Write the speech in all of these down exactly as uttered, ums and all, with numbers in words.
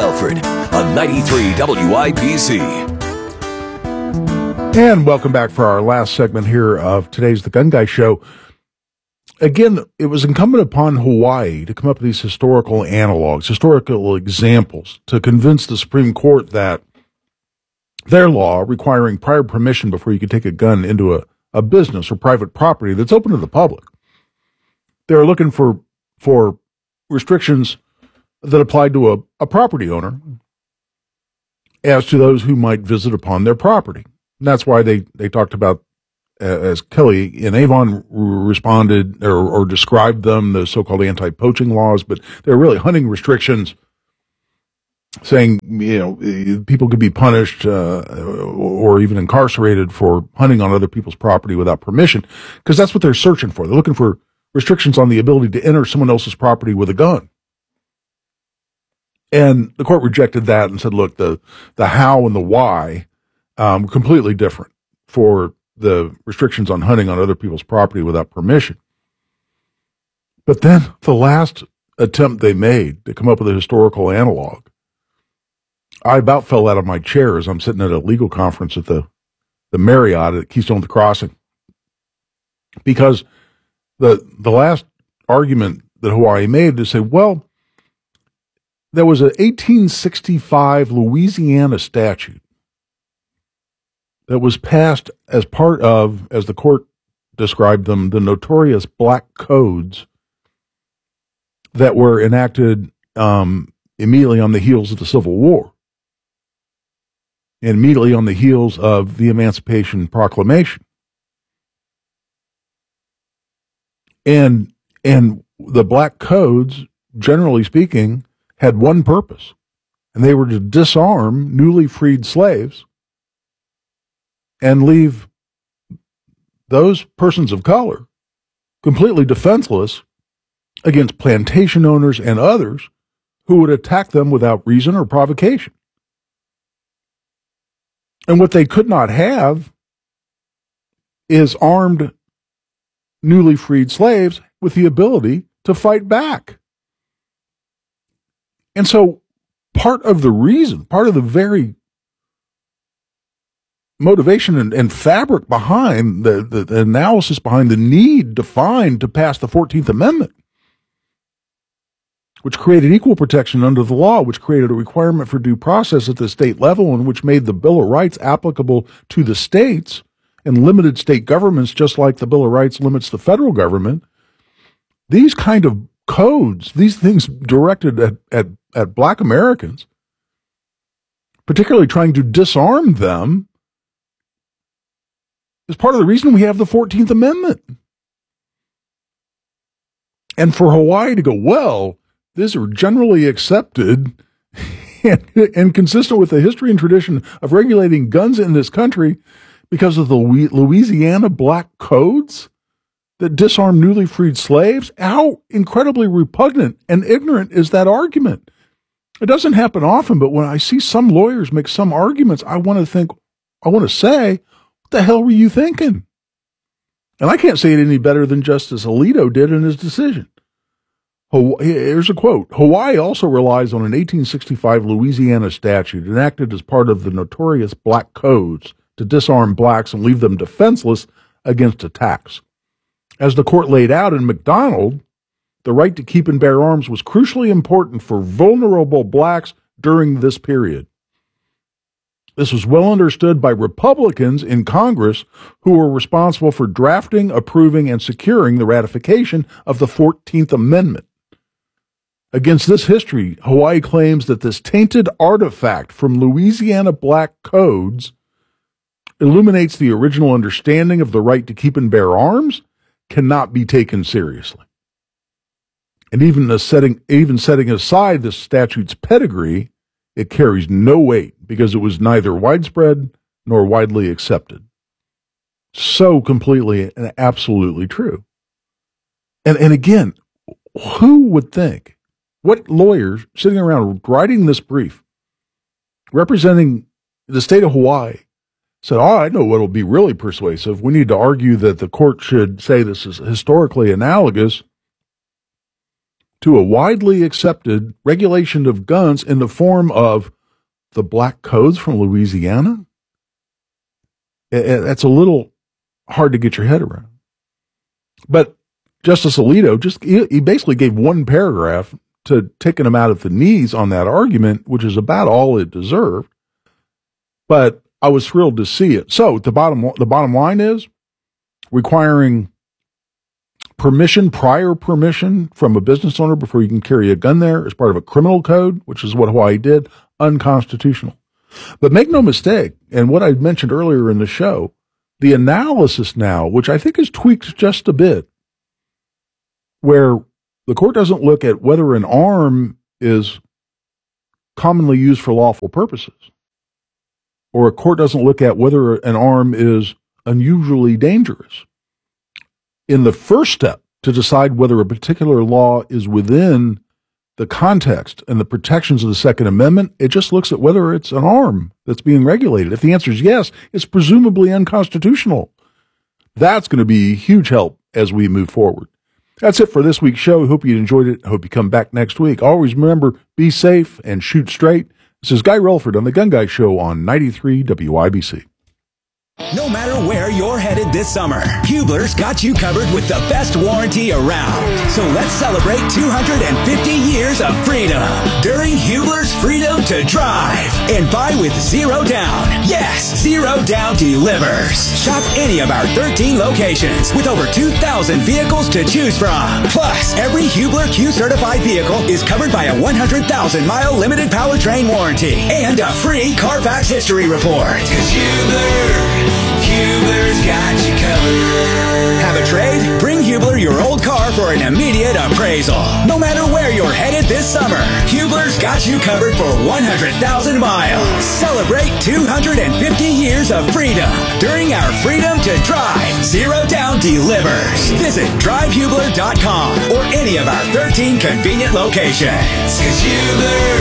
Belford on ninety-three W I B C. And welcome back for our last segment here of today's The Gun Guy Show. Again, it was incumbent upon Hawaii to come up with these historical analogs, historical examples, to convince the Supreme Court that their law requiring prior permission before you could take a gun into a, a business or private property that's open to the public. They were looking for for restrictions that applied to a, a property owner as to those who might visit upon their property. And that's why they, they talked about, uh, as Kelly in Avon responded or, or described them, the so-called anti-poaching laws, but they're really hunting restrictions, saying, you know, people could be punished uh, or even incarcerated for hunting on other people's property without permission, because that's what they're searching for. They're looking for restrictions on the ability to enter someone else's property with a gun. And the court rejected that and said, look, the, the how and the why um, were completely different for the restrictions on hunting on other people's property without permission. But then the last attempt they made to come up with a historical analog, I about fell out of my chair as I'm sitting at a legal conference at the, the Marriott at Keystone the Crossing. Because the the last argument that Hawaii made to say, well, there was an eighteen sixty-five Louisiana statute that was passed as part of, as the court described them, the notorious black codes that were enacted um, immediately on the heels of the Civil War and immediately on the heels of the Emancipation Proclamation. And and the black codes, generally speaking, had one purpose, and they were to disarm newly freed slaves and leave those persons of color completely defenseless against plantation owners and others who would attack them without reason or provocation. And what they could not have is armed newly freed slaves with the ability to fight back. And so part of the reason, part of the very motivation and, and fabric behind the, the, the analysis behind the need to find to pass the fourteenth Amendment, which created equal protection under the law, which created a requirement for due process at the state level, and which made the Bill of Rights applicable to the states and limited state governments, just like the Bill of Rights limits the federal government. These kind of codes, these things directed at, at, at black Americans, particularly trying to disarm them, is part of the reason we have the fourteenth Amendment. And for Hawaii to go, well, these are generally accepted and, and consistent with the history and tradition of regulating guns in this country because of the Louisiana black codes that disarm newly freed slaves. How incredibly repugnant and ignorant is that argument? It doesn't happen often, but when I see some lawyers make some arguments, I want to think, I want to say, what the hell were you thinking? And I can't say it any better than Justice Alito did in his decision. Here's a quote. Hawaii also relies on an eighteen sixty-five Louisiana statute enacted as part of the notorious black codes to disarm blacks and leave them defenseless against attacks. As the court laid out in McDonald, the right to keep and bear arms was crucially important for vulnerable blacks during this period. This was well understood by Republicans in Congress who were responsible for drafting, approving, and securing the ratification of the fourteenth Amendment. Against this history, Hawaii claims that this tainted artifact from Louisiana black codes illuminates the original understanding of the right to keep and bear arms cannot be taken seriously. And even the setting, even setting aside the statute's pedigree, it carries no weight because it was neither widespread nor widely accepted. So completely and absolutely true. And, and again, who would think, what lawyers sitting around writing this brief, representing the state of Hawaii, said, oh, I know what will be really persuasive. We need to argue that the court should say this is historically analogous to a widely accepted regulation of guns in the form of the black codes from Louisiana? That's a little hard to get your head around. But Justice Alito just, he basically gave one paragraph to taking him out at the knees on that argument, which is about all it deserved. But I was thrilled to see it. So the bottom, the bottom line is requiring permission, prior permission from a business owner before you can carry a gun there as part of a criminal code, which is what Hawaii did, unconstitutional. But make no mistake, and what I mentioned earlier in the show, the analysis now, which I think is tweaked just a bit, where the court doesn't look at whether an arm is commonly used for lawful purposes, or a court doesn't look at whether an arm is unusually dangerous. In the first step to decide whether a particular law is within the context and the protections of the Second Amendment, it just looks at whether it's an arm that's being regulated. If the answer is yes, it's presumably unconstitutional. That's going to be a huge help as we move forward. That's it for this week's show. Hope you enjoyed it. Hope you come back next week. Always remember, be safe and shoot straight. This is Guy Relford on The Gun Guy Show on ninety-three W I B C. No matter where you're headed this summer, Hubler's got you covered with the best warranty around. So let's celebrate two hundred fifty years of freedom during Hubler's Freedom to Drive and buy with zero down. Yes, zero down delivers. Shop any of our thirteen locations with over two thousand vehicles to choose from. Plus, every Hubler Q certified vehicle is covered by a one hundred thousand mile limited powertrain warranty and a free Carfax history report. 'Cause Hubler, Hubler's got you covered. Have a trade? Bring Hubler your old car for an immediate appraisal. No matter where you're headed this summer, Hubler's got you covered for one hundred thousand miles. Celebrate two hundred fifty years of freedom during our Freedom to Drive Zero Down Delivers. Visit drive hubler dot com or any of our thirteen convenient locations. 'Cause Hubler,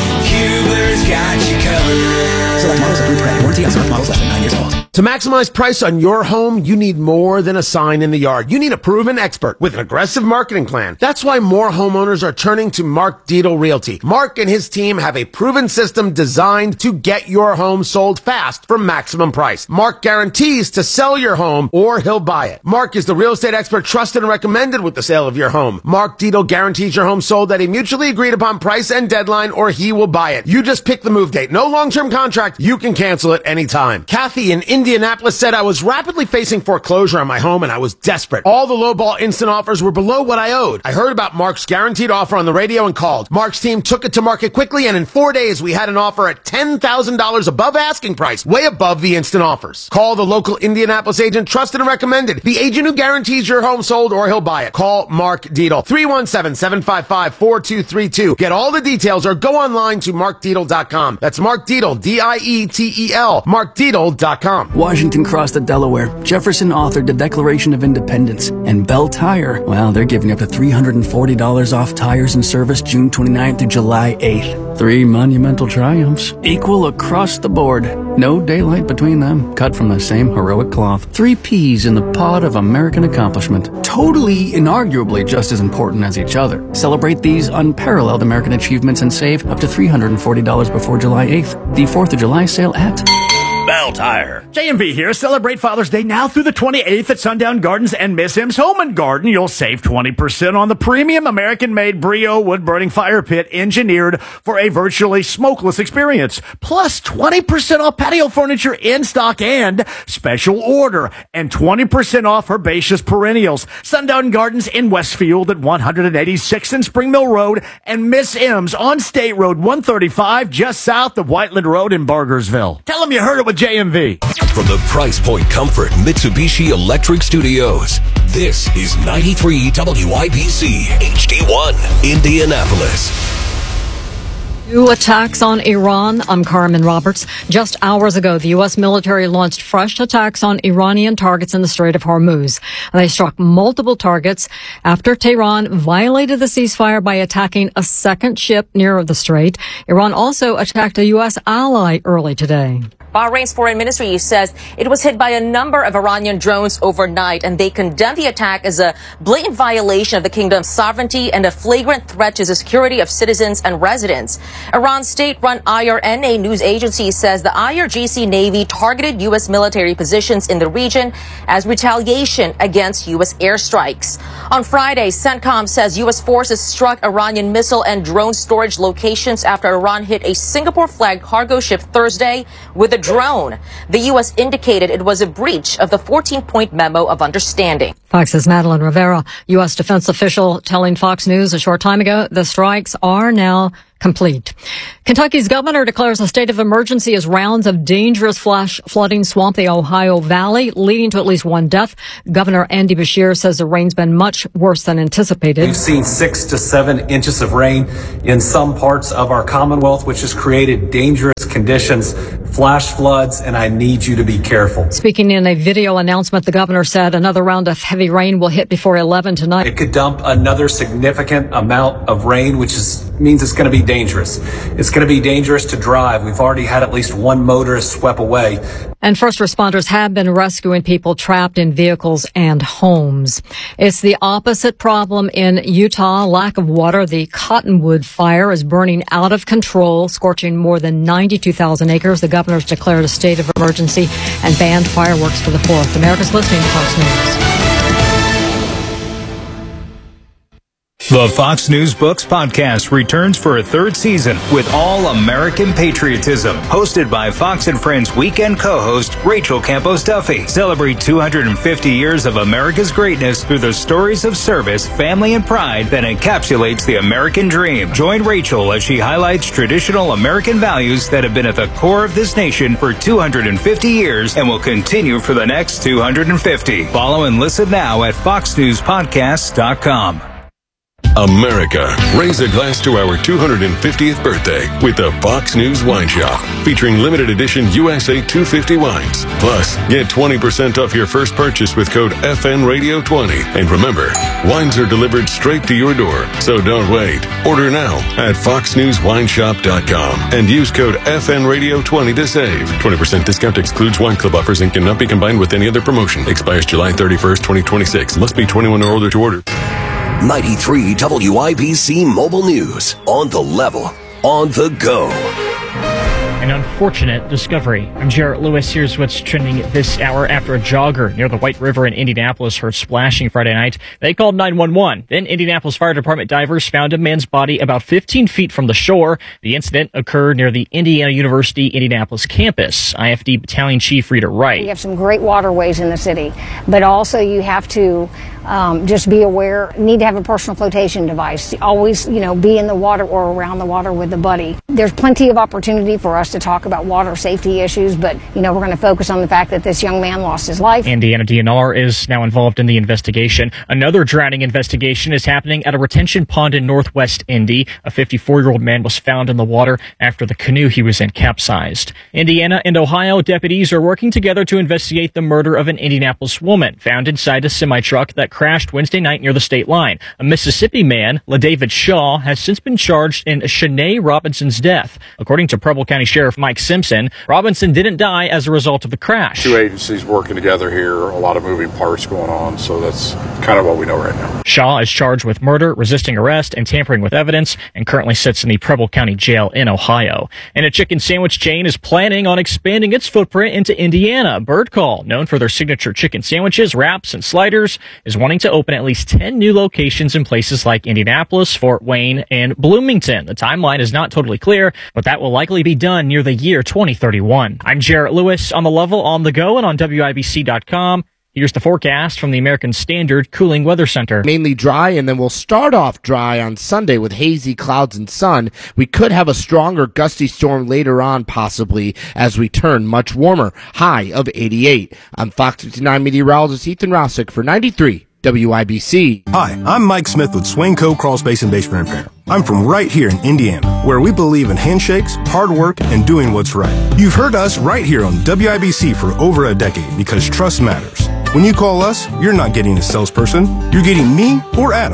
Hubler's got you covered. Select models approved credit. Warranty on select models less than nine years old. To maximize price on your home, you need more than a sign in the yard. You need a proven expert with an aggressive marketing plan. That's why more homeowners are turning to Mark Dietel Realty. Mark and his team have a proven system designed to get your home sold fast for maximum price. Mark guarantees to sell your home or he'll buy it. Mark is the real estate expert trusted and recommended with the sale of your home. Mark Dietel guarantees your home sold at a mutually agreed upon price and deadline or he will buy it. You just pick the move date. No long-term contract. You can cancel it anytime. Kathy in Indianapolis said, I was rapidly facing foreclosure on my home and I was desperate. All the lowball instant offers were below what I owed. I heard about Mark's guaranteed offer on the radio and called. Mark's team took it to market quickly and in four days we had an offer at ten thousand dollars above asking price, way above the instant offers. Call the local Indianapolis agent, trusted and recommended. The agent who guarantees your home sold or he'll buy it. Call Mark Dietel, three one seven, seven five five, four two three two. Get all the details or go online to mark dietel dot com. That's Mark Dietel, D I E T E L, mark dietel dot com. Washington crossed the Delaware. Jefferson authored the Declaration of Independence. And Bell Tire, well, they're giving up to three hundred forty dollars off tires and service June twenty-ninth through July eighth. Three monumental triumphs, equal across the board. No daylight between them, cut from the same heroic cloth. Three peas in the pod of American accomplishment. Totally, inarguably just as important as each other. Celebrate these unparalleled American achievements and save up to three hundred forty dollars before July eighth. The fourth of July sale at Bell Tire. J M V here. Celebrate Father's Day now through the twenty-eighth at Sundown Gardens and Miss M's Home and Garden. You'll save twenty percent on the premium American-made Brio wood-burning fire pit engineered for a virtually smokeless experience. Plus twenty percent off patio furniture in stock and special order. And twenty percent off herbaceous perennials. Sundown Gardens in Westfield at one eighty-sixth and Spring Mill Road and Miss M's on State Road one thirty-five just south of Whiteland Road in Burgersville. Tell them you heard it with J M V. From the Price Point Comfort Mitsubishi Electric Studios, this is ninety-three W I B C H D one, Indianapolis. New attacks on Iran. I'm Carmen Roberts. Just hours ago, the U S military launched fresh attacks on Iranian targets in the Strait of Hormuz. They struck multiple targets after Tehran violated the ceasefire by attacking a second ship near the strait. Iran also attacked a U S ally early today. Bahrain's foreign ministry says it was hit by a number of Iranian drones overnight, and they condemned the attack as a blatant violation of the kingdom's sovereignty and a flagrant threat to the security of citizens and residents. Iran's state-run I R N A news agency says the I R G C Navy targeted U S military positions in the region as retaliation against U S airstrikes. On Friday, CENTCOM says U S forces struck Iranian missile and drone storage locations after Iran hit a Singapore-flagged cargo ship Thursday with a drone. The U S indicated it was a breach of the fourteen-point memo of understanding. Fox's Madeline Rivera, U S defense official, telling Fox News a short time ago the strikes are now complete. Kentucky's governor declares a state of emergency as rounds of dangerous flash flooding swamp the Ohio Valley, leading to at least one death. Governor Andy Beshear says the rain's been much worse than anticipated. We've seen six to seven inches of rain in some parts of our Commonwealth, which has created dangerous conditions, flash floods, and I need you to be careful. Speaking in a video announcement, the governor said another round of heavy rain will hit before eleven tonight. It could dump another significant amount of rain, which is, means it's going to be dangerous. It's going to be dangerous to drive. We've already had at least one motorist swept away. And first responders have been rescuing people trapped in vehicles and homes. It's the opposite problem in Utah, lack of water. The Cottonwood fire is burning out of control, scorching more than ninety-two thousand acres. The governor's declared a state of emergency and banned fireworks for the fourth. America's listening to Fox News. The Fox News Books podcast returns for a third season with All American Patriotism, hosted by Fox and Friends weekend co-host Rachel Campos Duffy. Celebrate two hundred fifty years of America's greatness through the stories of service, family, and pride that encapsulates the American dream. Join Rachel as she highlights traditional American values that have been at the core of this nation for two hundred fifty years and will continue for the next two hundred fifty. Follow and listen now at fox news podcasts dot com. America, raise a glass to our two hundred fiftieth birthday with the Fox News Wine Shop, featuring limited edition U S A two fifty wines. Plus, get twenty percent off your first purchase with code F N Radio twenty. And remember, wines are delivered straight to your door, so don't wait. Order now at fox news wine shop dot com and use code F N Radio twenty to save. twenty percent discount excludes wine club offers and cannot be combined with any other promotion. Expires July thirty-first, twenty twenty-six. Must be twenty-one or older to order. ninety-three W I B C Mobile News. On the level. On the go. An unfortunate discovery. I'm Jarrett Lewis. Here's what's trending this hour. After a jogger near the White River in Indianapolis heard splashing Friday night, they called nine one one. Then Indianapolis Fire Department divers found a man's body about fifteen feet from the shore. The incident occurred near the Indiana University Indianapolis campus. I F D Battalion Chief Rita Wright. We have some great waterways in the city, but also you have to um, just be aware, need to have a personal flotation device. Always, you know, be in the water or around the water with a buddy. There's plenty of opportunity for us to talk about water safety issues, but, you know, we're going to focus on the fact that this young man lost his life. Indiana D N R is now involved in the investigation. Another drowning investigation is happening at a retention pond in Northwest Indy. A fifty-four-year-old man was found in the water after the canoe he was in capsized. Indiana and Ohio deputies are working together to investigate the murder of an Indianapolis woman found inside a semi-truck that crashed Wednesday night near the state line. A Mississippi man, LaDavid Shaw, has since been charged in Shanae Robinson's death. According to Preble County Sheriff Mike Simpson, Robinson didn't die as a result of the crash. Two agencies working together here, a lot of moving parts going on, so that's kind of what we know right now. Shaw is charged with murder, resisting arrest, and tampering with evidence, and currently sits in the Preble County Jail in Ohio. And a chicken sandwich chain is planning on expanding its footprint into Indiana. Bird Call, known for their signature chicken sandwiches, wraps, and sliders, is wanting to open at least ten new locations in places like Indianapolis, Fort Wayne, and Bloomington. The timeline is not totally clear, but that will likely be done near the year twenty thirty-one. I'm Jarrett Lewis, on the level, on the go, and on W I B C dot com. Here's the forecast from the American Standard Cooling Weather Center. Mainly dry, and then we'll start off dry on Sunday with hazy clouds and sun. We could have a stronger gusty storm later on, possibly, as we turn much warmer. High of eighty-eight. I'm Fox fifty-nine meteorologist Ethan Rousick for ninety-three W I B C. Hi, I'm Mike Smith with Swain Co. Crawl Space and Basement Repair. I'm from right here in Indiana, where we believe in handshakes, hard work, and doing what's right. You've heard us right here on W I B C for over a decade because trust matters. When you call us, you're not getting a salesperson. You're getting me or Adam.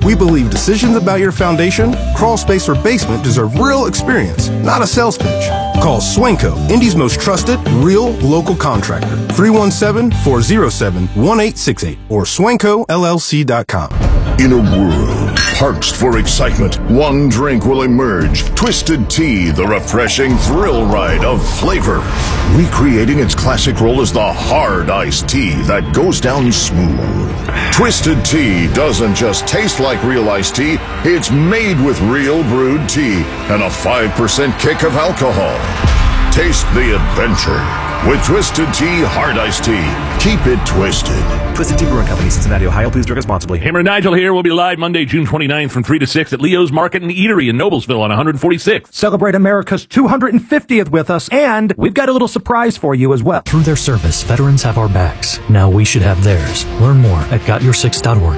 We believe decisions about your foundation, crawl space, or basement deserve real experience, not a sales pitch. Call Swanco, Indy's most trusted, real, local contractor. three one seven, four zero seven, one eight six eight or swanco L L C dot com. In a world parched for excitement, one drink will emerge. Twisted Tea, the refreshing thrill ride of flavor. Recreating its classic role as the hard iced tea that goes down smooth. Twisted Tea doesn't just taste like real iced tea, it's made with real brewed tea and a five percent kick of alcohol. Taste the adventure with Twisted Tea Hard Iced Tea. Keep it twisted. Twisted Tea Brewing Company, Cincinnati, Ohio. Please drink responsibly. Hammer and Nigel here. We'll be live Monday, June twenty-ninth from three to six at Leo's Market and Eatery in Noblesville on one forty-sixth. Celebrate America's two hundred fiftieth with us, and we've got a little surprise for you as well. Through their service, veterans have our backs. Now we should have theirs. Learn more at got your six dot org.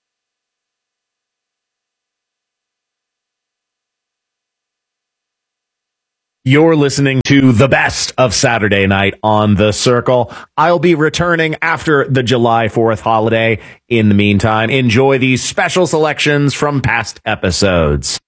You're listening to the best of Saturday night on The Circle. I'll be returning after the July fourth holiday. In the meantime, enjoy these special selections from past episodes.